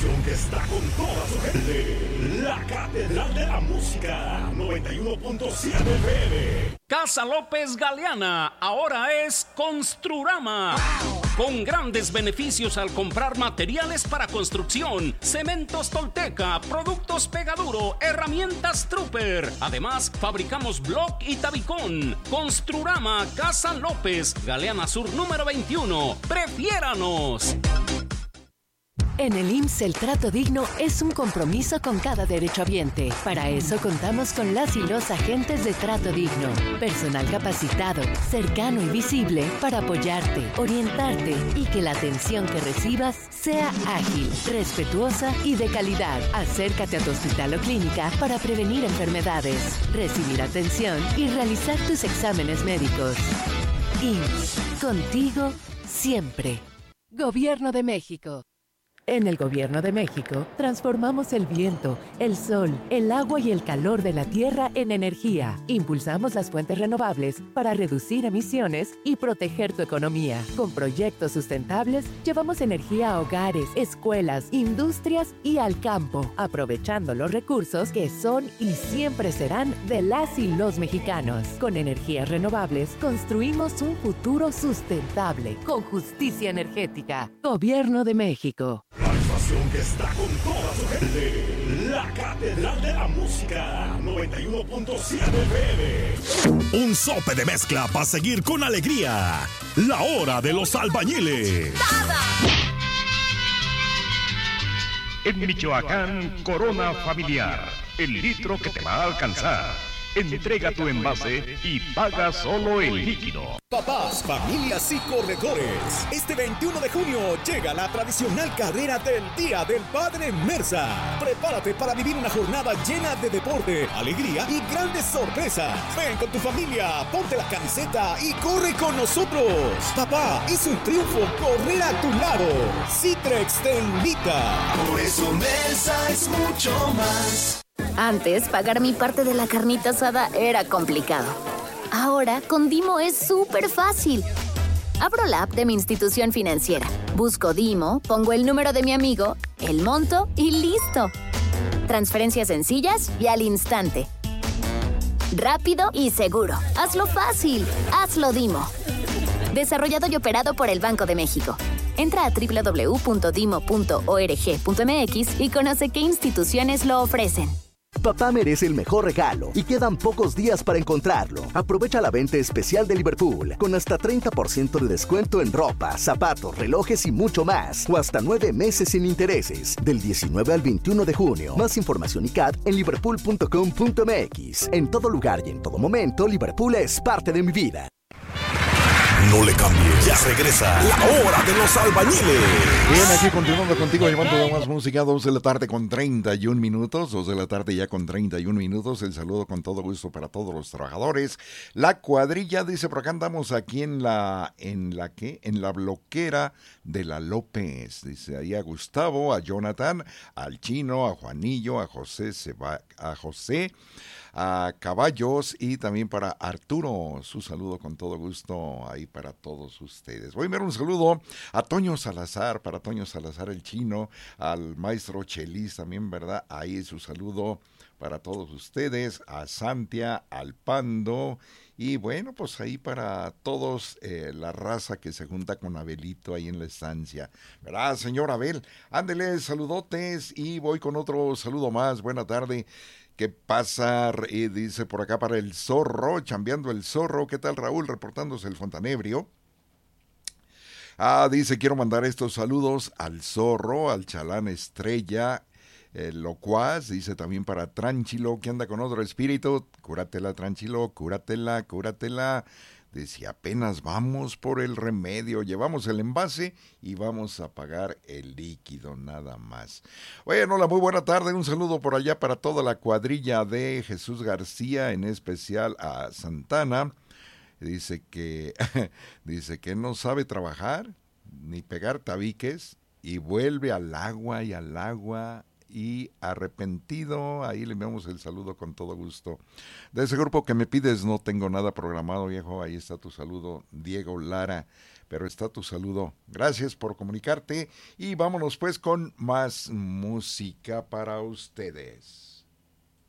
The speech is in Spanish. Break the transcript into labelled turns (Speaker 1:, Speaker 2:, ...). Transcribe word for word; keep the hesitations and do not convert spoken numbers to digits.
Speaker 1: estación que está con toda su gente. La Catedral de la Música, noventa y uno punto siete F M.
Speaker 2: Casa López Galeana, ahora es Construrama. Con grandes beneficios al comprar materiales para construcción, cementos Tolteca, productos Pegaduro, herramientas Trooper. Además, fabricamos bloc y tabicón. Construrama, Casa López, Galeana Sur número veintiuno. ¡Prefiéranos!
Speaker 3: En el I M S S el trato digno es un compromiso con cada derechohabiente. Para eso contamos con las y los agentes de trato digno. Personal capacitado, cercano y visible para apoyarte, orientarte y que la atención que recibas sea ágil, respetuosa y de calidad. Acércate a tu hospital o clínica para prevenir enfermedades, recibir atención y realizar tus exámenes médicos. I M S S, contigo siempre. Gobierno de México. En el Gobierno de México, transformamos el viento, el sol, el agua y el calor de la tierra en energía. Impulsamos las fuentes renovables para reducir emisiones y proteger tu economía. Con proyectos sustentables, llevamos energía a hogares, escuelas, industrias y al campo, aprovechando los recursos que son y siempre serán de las y los mexicanos. Con energías renovables, construimos un futuro sustentable, con justicia energética. Gobierno de México.
Speaker 1: La estación que está con toda su gente. La Catedral de la Música, noventa y uno punto siete F M.
Speaker 4: Un sope de mezcla para seguir con alegría. La hora de los albañiles.
Speaker 5: En Michoacán, Corona Familiar, el litro que te va a alcanzar. Entrega tu envase y paga solo el líquido.
Speaker 6: Papás, familias y corredores, este veintiuno de junio llega la tradicional carrera del Día del Padre Mersa. Prepárate para vivir una jornada llena de deporte, alegría y grandes sorpresas. Ven con tu familia, ponte la camiseta y corre con nosotros. Papá, es un triunfo correr a tu lado. Citrex te invita.
Speaker 7: Por eso Mersa es mucho más.
Speaker 8: Antes, pagar mi parte de la carnita asada era complicado. Ahora, con Dimo es súper fácil. Abro la app de mi institución financiera, busco Dimo, pongo el número de mi amigo, el monto y ¡listo! Transferencias sencillas y al instante. Rápido y seguro. Hazlo fácil. Hazlo Dimo. Desarrollado y operado por el Banco de México. Entra a doble u doble u doble u punto dimo punto org punto eme equis y conoce qué instituciones lo ofrecen.
Speaker 9: Papá merece el mejor regalo y quedan pocos días para encontrarlo. Aprovecha la venta especial de Liverpool con hasta treinta por ciento de descuento en ropa, zapatos, relojes y mucho más. O hasta nueve meses sin intereses. Del diecinueve al veintiuno de junio. Más información y C A D en liverpool punto com punto eme equis. En todo lugar y en todo momento, Liverpool es parte de mi vida.
Speaker 4: No le cambies, ya regresa la hora de los albañiles.
Speaker 10: Bien, aquí continuando contigo, llevando más música, dos de la tarde con treinta y un minutos, dos de la tarde ya con treinta y un minutos, el saludo con todo gusto para todos los trabajadores. La cuadrilla, dice, por acá andamos aquí en la, en la, ¿qué? En la bloquera de la López, dice, ahí a Gustavo, a Jonathan, al Chino, a Juanillo, a José, Seba, a José, a Caballos y también para Arturo, su saludo con todo gusto ahí para todos ustedes. Voy a enviar un saludo a Toño Salazar, para Toño Salazar el Chino, al maestro Chelis también, ¿verdad? Ahí su saludo para todos ustedes, a Santia, al Pando y bueno, pues ahí para todos eh, la raza que se junta con Abelito ahí en la estancia, ¿verdad, señor Abel? Ándele, saludotes y voy con otro saludo más, buena tarde. ¿Qué pasa? Y dice por acá para el Zorro, chambeando el Zorro. ¿Qué tal, Raúl? Reportándose el Fontanebrio. Ah, dice, quiero mandar estos saludos al Zorro, al Chalán Estrella, el Locuaz, dice también para Tranchilo, que anda con otro espíritu. Cúratela, Tranchilo, cúratela, cúratela. Dice, apenas vamos por el remedio, llevamos el envase y vamos a pagar el líquido nada más. Bueno, hola, muy buena tarde, un saludo por allá para toda la cuadrilla de Jesús García, en especial a Santana. Dice que, dice que no sabe trabajar ni pegar tabiques y vuelve al agua y al agua y arrepentido, ahí le enviamos el saludo con todo gusto. De ese grupo que me pides no tengo nada programado, viejo, ahí está tu saludo, Diego Lara, pero está tu saludo. Gracias por comunicarte y vámonos pues con más música para ustedes.